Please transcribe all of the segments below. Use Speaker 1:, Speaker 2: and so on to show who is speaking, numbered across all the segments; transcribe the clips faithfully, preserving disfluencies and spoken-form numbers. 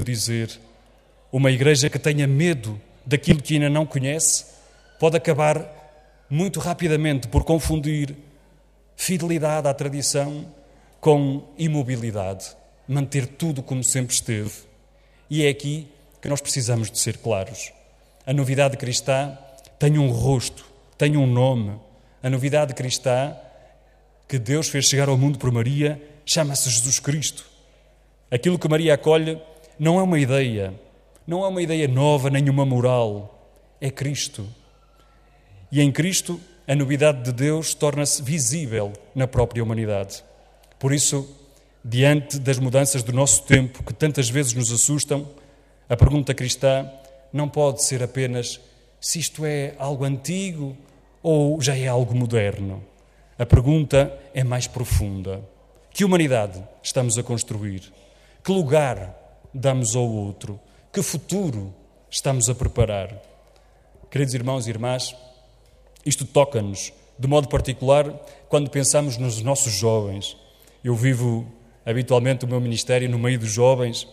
Speaker 1: dizer, uma igreja que tenha medo daquilo que ainda não conhece pode acabar muito rapidamente por confundir fidelidade à tradição com imobilidade, manter tudo como sempre esteve. E é aqui que nós precisamos de ser claros. A novidade cristã tem um rosto, tem um nome. A novidade cristã que Deus fez chegar ao mundo por Maria chama-se Jesus Cristo. Aquilo que Maria acolhe não é uma ideia, não é uma ideia nova, nem uma moral, é Cristo. E em Cristo, a novidade de Deus torna-se visível na própria humanidade. Por isso, diante das mudanças do nosso tempo, que tantas vezes nos assustam, a pergunta cristã não pode ser apenas se isto é algo antigo ou já é algo moderno. A pergunta é mais profunda. Que humanidade estamos a construir? Que lugar damos ao outro? Que futuro estamos a preparar? Queridos irmãos e irmãs, isto toca-nos de modo particular quando pensamos nos nossos jovens. Eu vivo habitualmente o meu ministério no meio dos jovens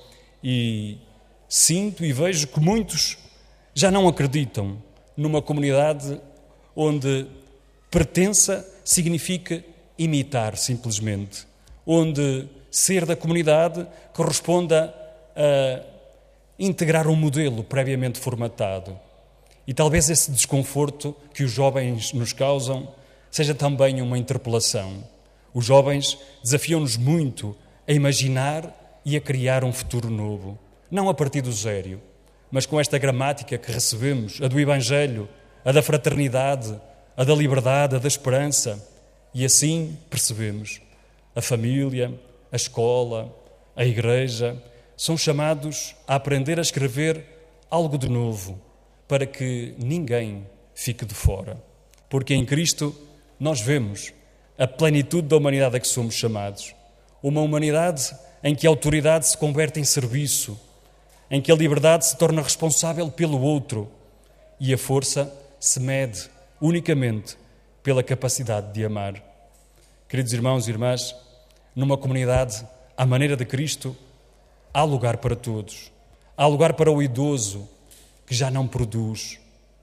Speaker 1: e sinto e vejo que muitos já não acreditam numa comunidade onde pertença significa imitar simplesmente, onde ser da comunidade corresponda a integrar um modelo previamente formatado. E talvez esse desconforto que os jovens nos causam seja também uma interpelação. Os jovens desafiam-nos muito a imaginar e a criar um futuro novo. Não a partir do zero, mas com esta gramática que recebemos, a do Evangelho, a da fraternidade, a da liberdade, a da esperança. E assim percebemos, a família, a escola, a igreja, são chamados a aprender a escrever algo de novo, para que ninguém fique de fora. Porque em Cristo nós vemos a plenitude da humanidade a que somos chamados. Uma humanidade em que a autoridade se converte em serviço, em que a liberdade se torna responsável pelo outro e a força se mede unicamente pela capacidade de amar. Queridos irmãos e irmãs, numa comunidade à maneira de Cristo, há lugar para todos. Há lugar para o idoso, que já não produz.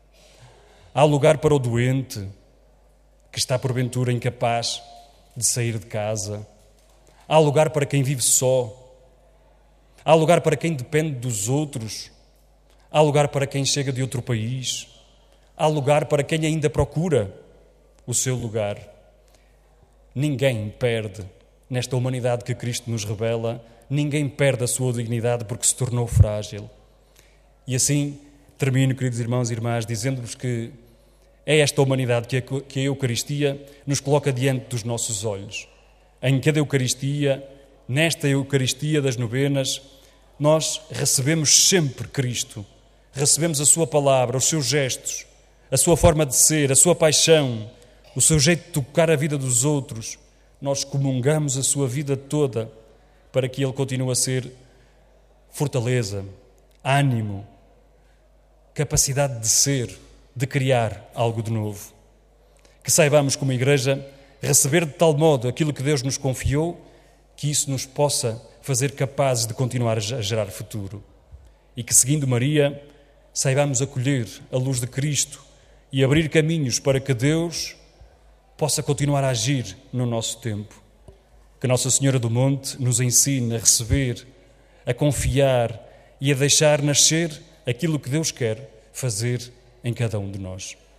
Speaker 1: Há lugar para o doente, que está porventura incapaz de sair de casa. Há lugar para quem vive só. Há lugar para quem depende dos outros. Há lugar para quem chega de outro país. Há lugar para quem ainda procura o seu lugar. Ninguém perde nesta humanidade que Cristo nos revela, ninguém perde a sua dignidade porque se tornou frágil. E assim termino, queridos irmãos e irmãs, dizendo-vos que é esta humanidade que a, que a Eucaristia nos coloca diante dos nossos olhos. Em cada Eucaristia, nesta Eucaristia das novenas, nós recebemos sempre Cristo. Recebemos a sua palavra, os seus gestos, a sua forma de ser, a sua paixão, o seu jeito de tocar a vida dos outros. Nós comungamos a sua vida toda para que Ele continue a ser fortaleza, ânimo, capacidade de ser, de criar algo de novo. Que saibamos, como Igreja, receber de tal modo aquilo que Deus nos confiou, que isso nos possa fazer capazes de continuar a gerar futuro. E que, seguindo Maria, saibamos acolher a luz de Cristo e abrir caminhos para que Deus possa continuar a agir no nosso tempo. Que Nossa Senhora do Monte nos ensine a receber, a confiar e a deixar nascer aquilo que Deus quer fazer em cada um de nós.